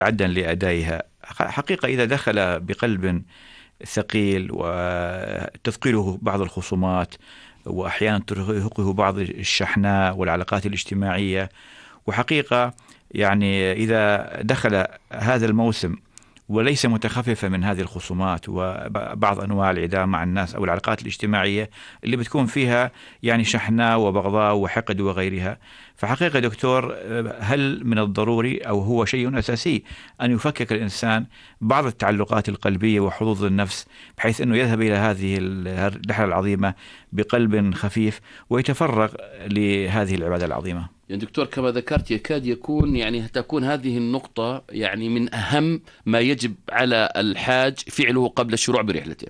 عدا لأدائها. حقيقة إذا دخل بقلب ثقيل وتثقله بعض الخصومات، وأحيانا ترهقه بعض الشحناء والعلاقات الاجتماعية، وحقيقة يعني إذا دخل هذا الموسم وليس متخففا من هذه الخصومات وبعض أنواع العداء مع الناس أو العلاقات الاجتماعية اللي بتكون فيها يعني شحناء وبغضاء وحقد وغيرها، فحقيقة دكتور هل من الضروري أو هو شيء أساسي أن يفكك الإنسان بعض التعلقات القلبية وحظوظ النفس بحيث أنه يذهب إلى هذه الرحلة العظيمة بقلب خفيف ويتفرغ لهذه العبادة العظيمة؟ يعني دكتور كما ذكرت يكاد يكون يعني تكون هذه النقطة يعني من أهم ما يجب على الحاج فعله قبل الشروع برحلته.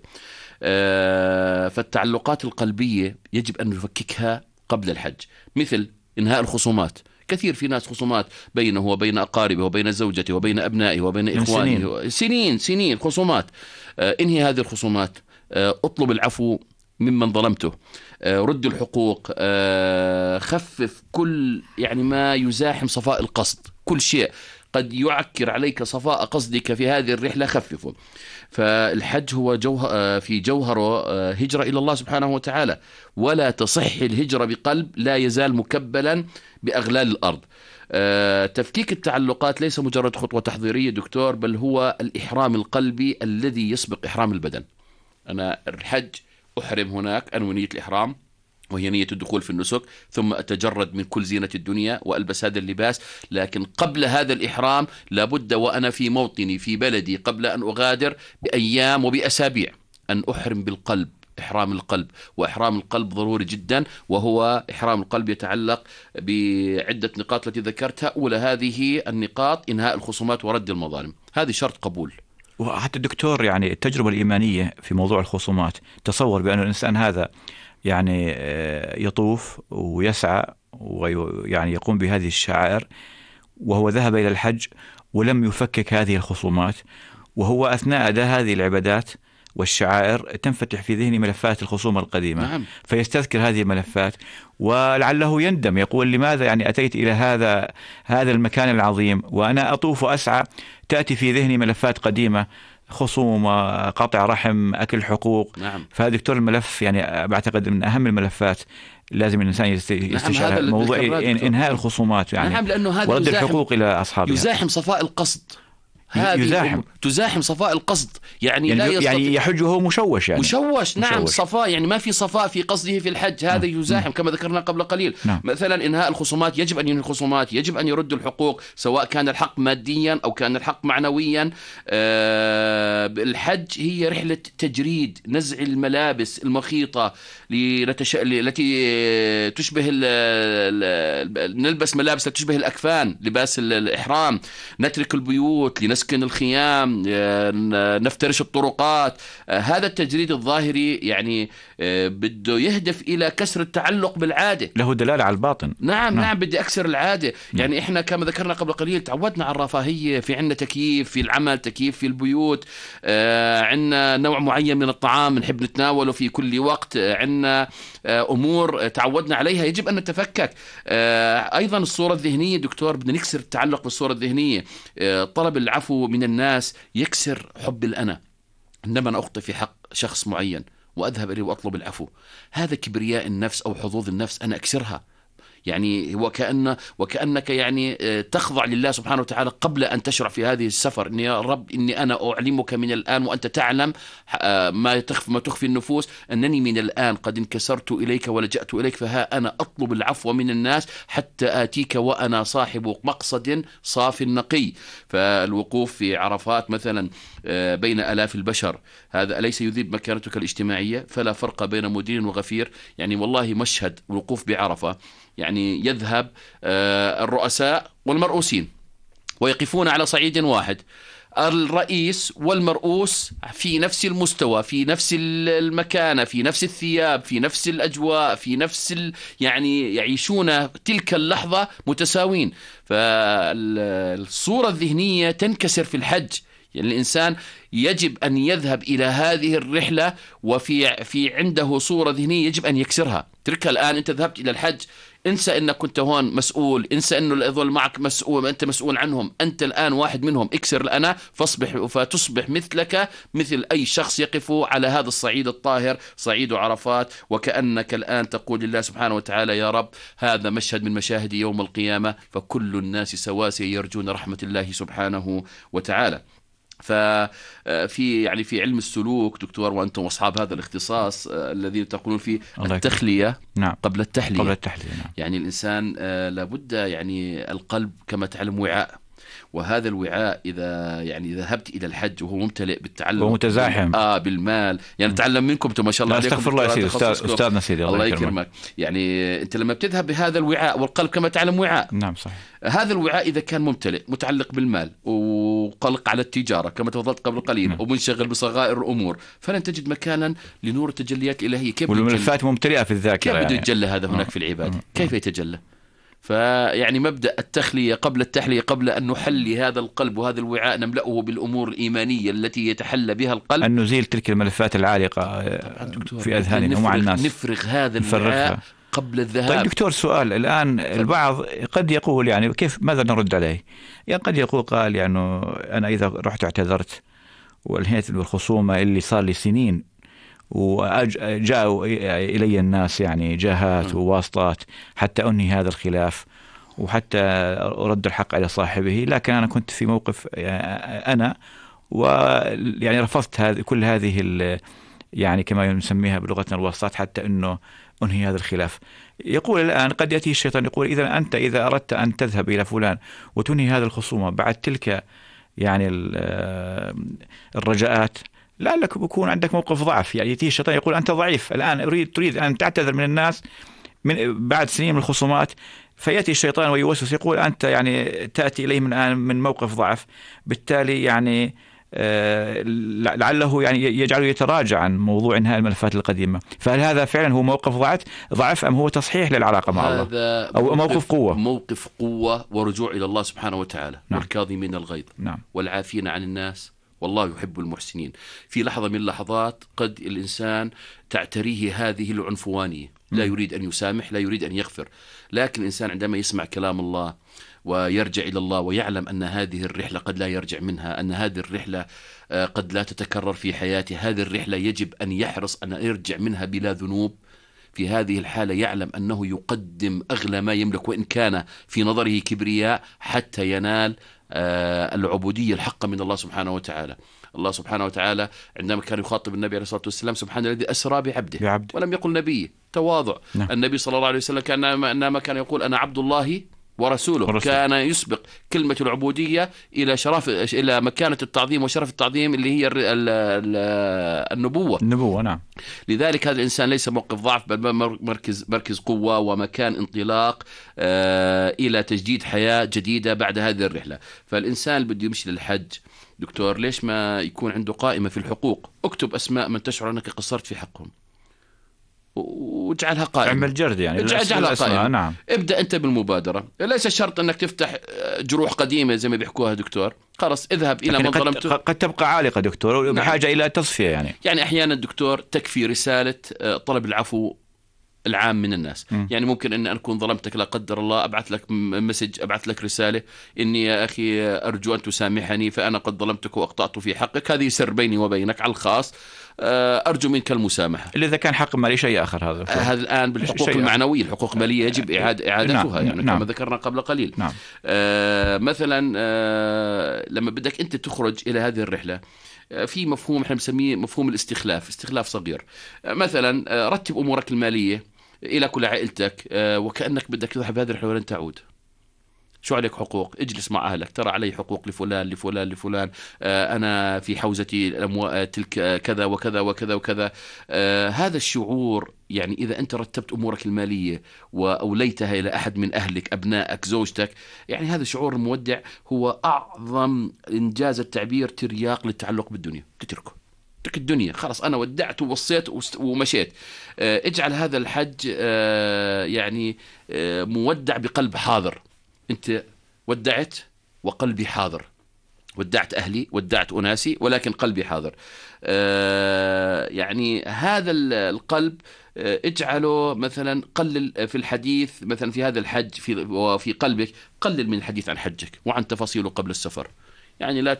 فالتعلقات القلبية يجب أن نفككها قبل الحج، مثل إنهاء الخصومات. كثير في ناس خصومات بينه وبين أقاربه وبين زوجته وبين أبنائه وبين إخوانه، سنين خصومات. انهي هذه الخصومات، اطلب العفو ممن ظلمته، رد الحقوق، خفف كل يعني ما يزاحم صفاء القصد. كل شيء قد يعكر عليك صفاء قصدك في هذه الرحلة خففه. فالحج هو في جوهره هجرة إلى الله سبحانه وتعالى، ولا تصح الهجرة بقلب لا يزال مكبلا بأغلال الأرض. تفكيك التعلقات ليس مجرد خطوة تحضيرية دكتور، بل هو الإحرام القلبي الذي يسبق إحرام البدن. أنا الحج أحرم هناك، أنوي نية الإحرام وهي نية الدخول في النسك، ثم أتجرد من كل زينة الدنيا وألبس هذا اللباس. لكن قبل هذا الإحرام لابد وأنا في موطني في بلدي قبل أن أغادر بأيام وبأسابيع أن أحرم بالقلب، إحرام القلب. وإحرام القلب ضروري جدا، وهو إحرام القلب يتعلق بعدة نقاط التي ذكرتها. أولى هذه النقاط إنهاء الخصومات ورد المظالم، هذه شرط قبول. وحتى الدكتور يعني التجربة الإيمانية في موضوع الخصومات، تصور بأن الإنسان هذا يعني يطوف ويسعى ويعني يقوم بهذه الشعائر وهو ذهب إلى الحج ولم يفكك هذه الخصومات، وهو أثناء أداء هذه العبادات والشعائر تنفتح في ذهني ملفات الخصومة القديمة. نعم. فيستذكر هذه الملفات ولعله يندم، يقول لماذا يعني أتيت إلى هذا المكان العظيم وأنا أطوف وأسعى، تأتي في ذهني ملفات قديمة، خصومة، قطع رحم، أكل حقوق. نعم. فهذا دكتور الملف يعني بعتقد من أهم الملفات لازم الإنسان يستشعر. نعم، موضوع إنهاء الخصومات يعني. نعم، لأنه هذا ورد الحقوق إلى أصحابها، يزاحم صفاء القصد. تزاحم صفاء القصد، يعني لا يستطيع، يعني يحج وهو مشوش، يعني مشوش. نعم، صفاء يعني ما في صفاء في قصده في الحج، هذا يزاحم كما ذكرنا قبل قليل. مثلا إنهاء الخصومات، يجب أن ينهي الخصومات، يجب أن يرد الحقوق، سواء كان الحق ماديا أو كان الحق معنويا. الحج هي رحلة تجريد، نزع الملابس المخيطة التي تشبه نلبس ملابس تشبه الأكفان، لباس الإحرام، نترك البيوت لنسكن الخيام، نفترش الطرقات. هذا التجريد الظاهري يعني بده يهدف إلى كسر التعلق بالعادة، له دلالة على الباطن. نعم، بدي أكسر العادة. يعني إحنا كما ذكرنا قبل قليل تعودنا على الرفاهية، في عنا تكييف في العمل، تكييف في البيوت، عنا نوع معين من الطعام نحب نتناوله في كل وقت، عنا أمور تعودنا عليها يجب أن نتفكك. أيضا الصورة الذهنية دكتور، بدنا نكسر التعلق بالصورة الذهنية. طلب العفو من الناس يكسر حب الأنا. عندما أنا أخطئ في حق شخص معين وأذهب إليه وأطلب العفو، هذا كبرياء النفس أو حظوظ النفس، أنا أكسرها. يعني وكأنك يعني تخضع لله سبحانه وتعالى قبل أن تشرع في هذه السفر. إني يا رب إني أنا أعلمك من الآن وأنت تعلم ما تخفي النفوس، أنني من الآن قد انكسرت إليك ولجأت إليك، فها أنا أطلب العفو من الناس حتى آتيك وأنا صاحب مقصد صاف نقي. فالوقوف في عرفات مثلا بين آلاف البشر، هذا أليس يذيب مكانتك الاجتماعية؟ فلا فرق بين مدين وغفير. يعني والله مشهد الوقوف بعرفة، يعني يذهب الرؤساء والمرؤوسين ويقفون على صعيد واحد، الرئيس والمرؤوس في نفس المستوى، في نفس المكانة، في نفس الثياب، في نفس الأجواء، في نفس يعني يعيشون تلك اللحظة متساوين. فالصورة الذهنية تنكسر في الحج. يعني الإنسان يجب أن يذهب إلى هذه الرحلة وفي عنده صورة ذهنية يجب أن يكسرها. تركها الآن، أنت ذهبت إلى الحج، انسى انك كنت هون مسؤول، انسى انه هذول معك مسؤول، انت مسؤول عنهم، انت الان واحد منهم. اكسر الانا فتصبح مثلك مثل اي شخص يقف على هذا الصعيد الطاهر، صعيد عرفات، وكأنك الان تقول لله سبحانه وتعالى: يا رب، هذا مشهد من مشاهد يوم القيامة، فكل الناس سواسية يرجون رحمة الله سبحانه وتعالى. ففي يعني في علم السلوك دكتور، وأنتم أصحاب هذا الاختصاص الذين تقولون فيه التخلية نعم. قبل التحلية. قبل التحلية نعم. يعني الإنسان لابد، يعني القلب كما تعلم وعاء، وهذا الوعاء إذا ذهبت إلى الحج وهو ممتلئ بالتعلم ومتزاحم بالمال، يعني نتعلم منكم أنتم ما شاء الله عليكم. استغفر الله يا سيدي، أستاذنا سيدي الله يكرمك. يعني أنت لما بتذهب بهذا الوعاء، والقلب كما تعلم وعاء، نعم صحيح. هذا الوعاء إذا كان ممتلئ متعلق بالمال وقلق على التجارة كما تفضلت قبل قليل، ومنشغل بصغائر الأمور، فلن تجد مكانا لنور التجليات الإلهية. كيف والملفات ممتلئة في الذاكرة، كيف بده يتجلى هذا هناك في العبادة؟ كيف يتجلى؟ فيعني مبدأ التخلية قبل التحلية، قبل أن نحلي هذا القلب وهذا الوعاء نملأه بالأمور الإيمانية التي يتحلى بها القلب، أن نزيل تلك الملفات العالقة في أذهاننا ومع الناس، نفرغ هذا الوعاء قبل الذهاب. طيب دكتور، سؤال الآن البعض قد يقول يعني كيف، ماذا نرد عليه؟ يعني قد يقول قال يعني أنا إذا رحت اعتذرت وانهيت بالخصومة اللي صار لي سنين، وجاءوا إلي الناس يعني جاهات وواسطات حتى أنهي هذا الخلاف وحتى أرد الحق على صاحبه، لكن أنا كنت في موقف أنا ويعني رفضت كل هذه يعني كما نسميها بلغتنا الواسطات حتى أنه أنهي هذا الخلاف. يقول الآن قد يأتي الشيطان يقول إذا أنت إذا أردت أن تذهب إلى فلان وتنهي هذا الخصومة بعد تلك يعني الرجاءات، لعلك بيكون عندك موقف ضعف. يعني يأتي الشيطان يقول أنت ضعيف الآن، تريد أن تعتذر من الناس من بعد سنين من الخصومات، فيأتي الشيطان ويوسوس يقول أنت يعني تأتي إليه من موقف ضعف، بالتالي يعني لعله يعني يجعله يتراجع عن موضوع انهاء الملفات القديمة. فهل هذا فعلا هو موقف ضعف أم هو تصحيح للعلاقة مع الله، أو موقف قوة؟ موقف قوة ورجوع إلى الله سبحانه وتعالى. نعم. والكاظمين الغيظ نعم. والعافين عن الناس والله يحب المحسنين. في لحظة من اللحظات قد الإنسان تعتريه هذه العنفوانية، لا يريد أن يسامح، لا يريد أن يغفر، لكن الإنسان عندما يسمع كلام الله ويرجع إلى الله ويعلم أن هذه الرحلة قد لا يرجع منها، أن هذه الرحلة قد لا تتكرر في حياته، هذه الرحلة يجب أن يحرص أن يرجع منها بلا ذنوب، في هذه الحالة يعلم أنه يقدم أغلى ما يملك وإن كان في نظره كبرياء حتى ينال العبودية الحقة من الله سبحانه وتعالى. الله سبحانه وتعالى عندما كان يخاطب النبي عليه الصلاة والسلام: سبحان الذي أسرى بعبده ولم يقل نبيه، تواضع. نعم. النبي صلى الله عليه وسلم كان يقول أنا عبد الله ورسوله. كان يسبق كلمة العبودية إلى مكانة التعظيم وشرف التعظيم اللي هي النبوة. نعم. لذلك هذا الإنسان ليس موقف ضعف، بل مركز قوة ومكان انطلاق إلى تجديد حياة جديدة بعد هذه الرحلة. فالإنسان اللي بده يمشي للحج دكتور، ليش ما يكون عنده قائمة في الحقوق؟ اكتب أسماء من تشعر أنك قصرت في حقهم واجعلها قائمة. اعمل جرد يعني، اجعلها قائمة. نعم. ابدأ أنت بالمبادرة، ليس شرط أنك تفتح جروح قديمة زي ما بيحكوها دكتور. خلاص اذهب إلى من ظلمته. قد تبقى عالقة دكتور بحاجة نعم. إلى تصفية يعني أحيانا دكتور تكفي رسالة طلب العفو العام من الناس. يعني ممكن أن أكون ظلمتك لا قدر الله، أبعث لك مسج، أبعث لك رسالة: إني يا أخي أرجو أن تسامحني فأنا قد ظلمتك وأقطعت في حقك، هذه سر بيني وبينك على الخاص، أرجو منك المسامحة. إذا كان حق مالي شيء آخر. هذا الآن بالحقوق المعنوية، الحقوق المالية يجب إعادتها. نعم. يعني نعم. كما ذكرنا قبل قليل. نعم. مثلا لما بدك أنت تخرج إلى هذه الرحلة، في مفهوم احنا بنسميه مفهوم الاستخلاف، استخلاف صغير. مثلا رتب أمورك المالية إلى كل عائلتك وكأنك بدك تذهب هذه الرحلة ولن تعود. شو عليك حقوق؟ اجلس مع أهلك، ترى علي حقوق لفلان لفلان لفلان، أنا في حوزتي تلك كذا وكذا وكذا وكذا. هذا الشعور، يعني إذا أنت رتبت أمورك المالية وأوليتها إلى أحد من أهلك، أبنائك، زوجتك، يعني هذا الشعور المودع هو أعظم إنجاز التعبير ترياق للتعلق بالدنيا. تترك الدنيا، خلاص أنا ودعت ووصيت ومشيت. اجعل هذا الحج يعني مودع بقلب حاضر. أنت ودعت وقلبي حاضر، ودعت أهلي، ودعت أناسي، ولكن قلبي حاضر. يعني هذا القلب اجعله مثلا قلل في الحديث مثلا في هذا الحج وفي قلبك قلل من الحديث عن حجك وعن تفاصيله قبل السفر. يعني لا